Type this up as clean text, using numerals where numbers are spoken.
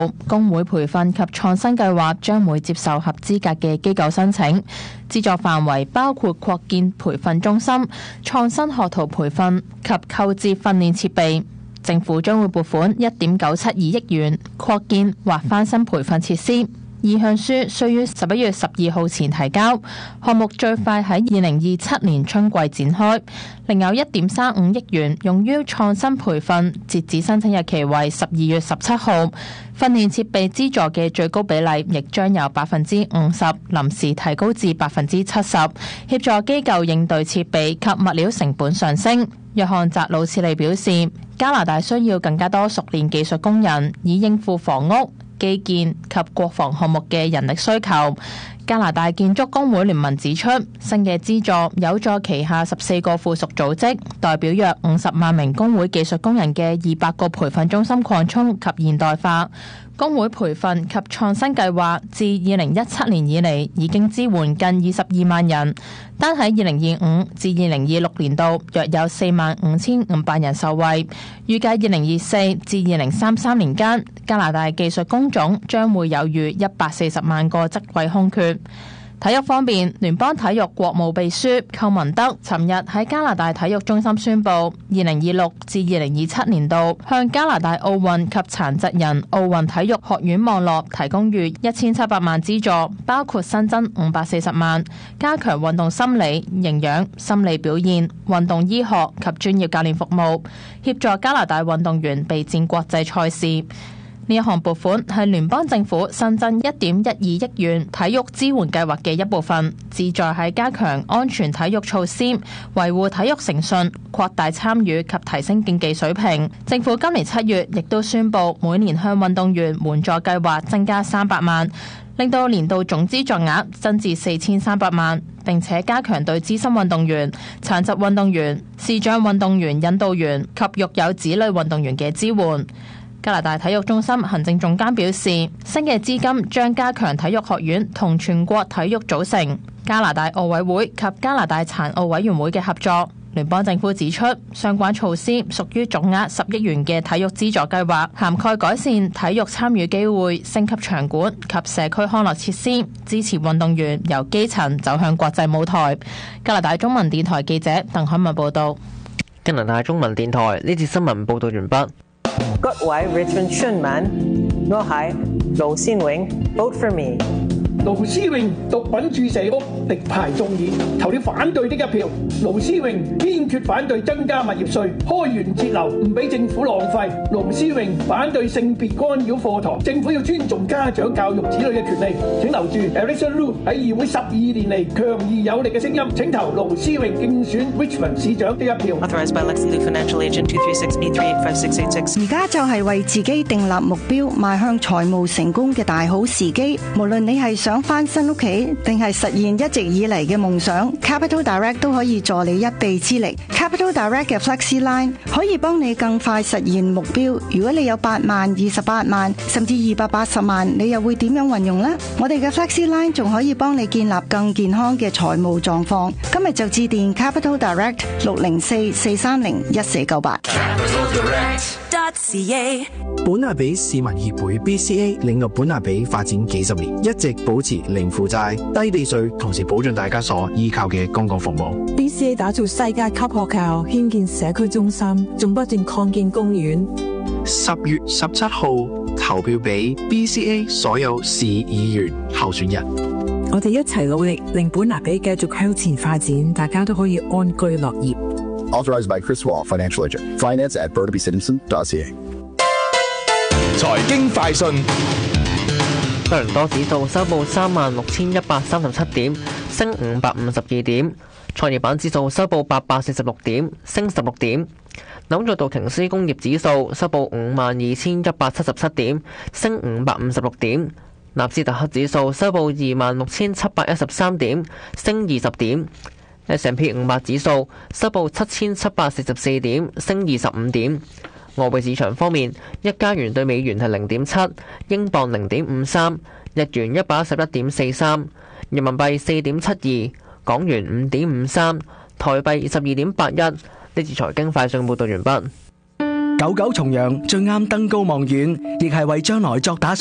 工會培訓及創新計劃將會接受合資格嘅機構申請，資助範圍包括擴建培訓中心、創新學徒培訓及購置訓練設備。政府將會撥款1.972億元擴建或翻新培訓設施。意向書需於11月12號前提交，項目最快喺2027年春季展開。另有1.35億元用於創新培訓，截止申請日期為12月17號。訓練設備資助嘅最高比例亦將由50%臨時提高至70%，協助機構應對設備及物料成本上升。約翰澤魯次利表示，加拿大需要更加多熟練技術工人，以應付房屋、基建及國防項目嘅人力需求。加拿大建築工會聯盟指出，新嘅資助有助旗下14個附屬組織，代表約50萬名工會技術工人嘅200個培訓中心擴充及現代化。工會培訓及創新計劃自2017年以嚟已經支援近22萬人，單喺2025至2026年度約有45,500人受惠。預計2024至2033年間，加拿大技術工種將會有逾140萬個職位空缺。體育方面，聯邦體育國務秘書寇文德尋日喺加拿大體育中心宣布，2026至2027年度向加拿大奧運及殘疾人奧運體育學院網絡提供逾1700萬資助，包括新增540萬，加強運動心理、營養、心理表現、運動醫學及專業教練服務，協助加拿大運動員備戰國際賽事。呢一項撥款係聯邦政府新增1.12億元體育支援計劃嘅一部分，旨在喺加強安全體育措施、維護體育誠信、擴大參與及提升競技水平。政府今年7月亦都宣布每年向運動員援助計劃增加300萬，令到年度總資助額增至4300萬，並且加強對資深運動員、殘疾運動員、視障運動員引導員及育有子女運動員嘅支援。加拿大體育中心行政總監表示，新嘅資金將加強體育學院同全國體育組成、加拿大奧委會及加拿大殘奧委員會嘅合作。聯邦政府指出，相關措施屬於總額10億元嘅體育資助計劃，涵蓋改善體育參與機會、升級場館及社區康樂設施，支持運動員由基層走向國際舞台。加拿大中文電台記者鄧海文報道。 加拿大中文電台呢節新聞報道完畢。 各位 Richmond 村民，我係盧先榮 ，Vote for me。 盧思榮毒品注射屋力排眾議，投了反對的一票。盧思榮堅決反對增加物業稅，開源節流，唔俾政府浪費。盧思榮反對性別干擾課堂，政府要尊重家長教育子女嘅權利。請留住 Erickson Lu 喺議會12年嚟強而有力嘅聲音，請投盧思榮競選 Richmond 市長的一票。 Authorized by Lexi Lu Financial Agent 236B385686。 而家就係為自己訂立目標，邁向財務成功嘅大好時機。無論你係想翻新屋企，定係實現一直以嚟嘅夢想， Capital Direct 都可以助你一臂之力。Capital Direct 嘅 Flexi Line 可以幫你更快實現目標。如果你有8萬、28萬，甚至280萬，你又會點樣運用呢？我哋嘅 Flexi Line 仲可以幫你建立更健康嘅財務狀況。今日就致電 Capital Direct 604-430-1498。 本亞比市民協會 BCA 領導本亞比發展幾十年，一直保持零負債、低地稅，同時保障大家所依靠嘅公共服務。 BCA 打造世界級學校，興建社區中心，仲不斷擴建公園。 10月17號投票俾 BCA 所有市議員候選人。 我哋一齊努力，令本亞比繼續向前發展，大家都可以安居樂業。 Authorized by Chris Wall, Financial Agent. Finance at BurnabyCitizen.ca。 財經快訊。 多倫多指數收報36,137點，升552點。創業板指數收報846點，升16點。紐約道瓊斯工業指數收報52,177點，升556點。納斯達克指數收報26,713點，升20點。S&P 500指數收報7,744點，升25點。外匯市場方面，一加元對美元係0.7，英鎊0.53，日元111.43，人民幣4.72，港元5.53，台幣12.81。呢次財經快訊報道完畢。 久久重陽最啱登高望遠，亦係為將來作打算。